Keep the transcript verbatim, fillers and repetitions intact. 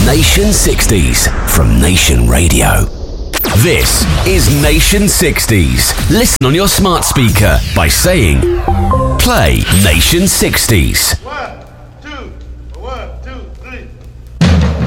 Nation sixties from Nation Radio. This is Nation sixties. Listen on your smart speaker by saying, play Nation sixties. One.